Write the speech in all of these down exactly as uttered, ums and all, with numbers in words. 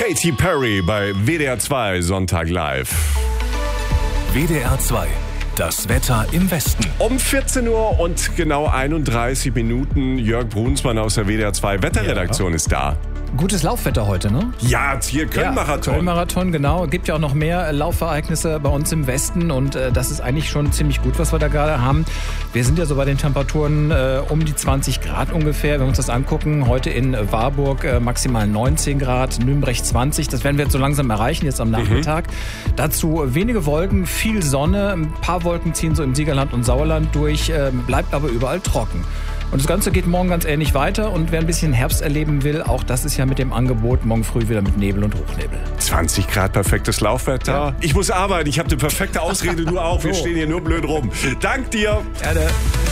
Katy Perry bei W D R zwei Sonntag live. W D R zwei, das Wetter im Westen. Um vierzehn Uhr und genau einunddreißig Minuten. Jörg Brunsmann aus der W D R zwei Wetterredaktion ja. ist da. Gutes Laufwetter heute, ne? Ja, hier Köln-Marathon. Ja, Köln-Marathon, genau. Gibt ja auch noch mehr Laufereignisse bei uns im Westen und äh, das ist eigentlich schon ziemlich gut, was wir da gerade haben. Wir sind ja so bei den Temperaturen äh, um die zwanzig Grad ungefähr. Wenn wir uns das angucken, heute in Warburg äh, maximal neunzehn Grad, Nürnberg zwanzig. Das werden wir jetzt so langsam erreichen, jetzt am Nachmittag. Mhm. Dazu wenige Wolken, viel Sonne. Ein paar Wolken ziehen so im Siegerland und Sauerland durch, äh, bleibt aber überall trocken. Und das Ganze geht morgen ganz ähnlich weiter. Und wer ein bisschen Herbst erleben will, auch das ist ja mit dem Angebot morgen früh wieder mit Nebel und Hochnebel. zwanzig Grad, perfektes Laufwetter. Ja. Ich muss arbeiten, ich habe eine perfekte Ausrede, du auch. Wir so. stehen hier nur blöd rum. Dank dir. Gerne.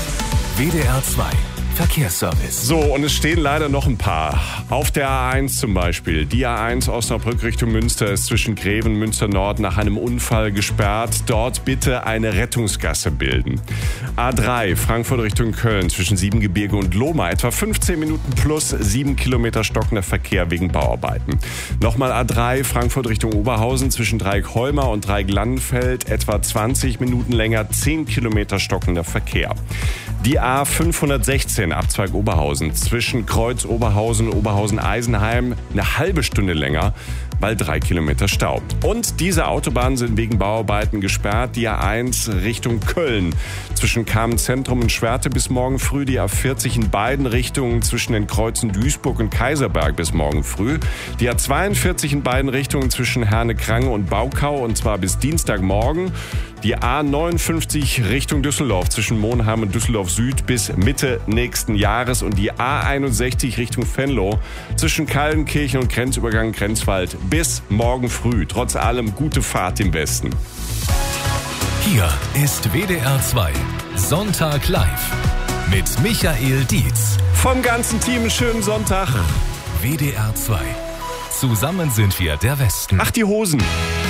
W D R zwei Verkehrsservice. So, und es stehen leider noch ein paar. Auf der A eins zum Beispiel. Die A eins Osnabrück Richtung Münster ist zwischen Greven und Münster Nord nach einem Unfall gesperrt. Dort bitte eine Rettungsgasse bilden. A drei Frankfurt Richtung Köln zwischen Siebengebirge und Lohmar. Etwa fünfzehn Minuten plus sieben Kilometer stockender Verkehr wegen Bauarbeiten. Nochmal A drei Frankfurt Richtung Oberhausen zwischen Dreieck-Holmer und Dreieck-Landenfeld. Etwa zwanzig Minuten länger, zehn Kilometer stockender Verkehr. Die A fünfhundertsechzehn Abzweig Oberhausen zwischen Kreuz Oberhausen und Oberhausen-Eisenheim eine halbe Stunde länger, weil drei Kilometer Stau. Und diese Autobahnen sind wegen Bauarbeiten gesperrt. Die A eins Richtung Köln zwischen Kamenz-Zentrum und Schwerte bis morgen früh. Die A vierzig in beiden Richtungen zwischen den Kreuzen Duisburg und Kaiserberg bis morgen früh. Die A zweiundvierzig in beiden Richtungen zwischen Herne-Krange und Baukau und zwar bis Dienstagmorgen. Die A neunundfünfzig Richtung Düsseldorf zwischen Monheim und Düsseldorf Süd bis Mitte nächsten Jahres und die A einundsechzig Richtung Venlo zwischen Kaldenkirchen und Grenzübergang Grenzwald bis morgen früh. Trotz allem gute Fahrt im Westen. Hier ist W D R zwei Sonntag live mit Michael Dietz. Vom ganzen Team einen schönen Sonntag. W D R zwei. Zusammen sind wir der Westen. Ach, die Hosen.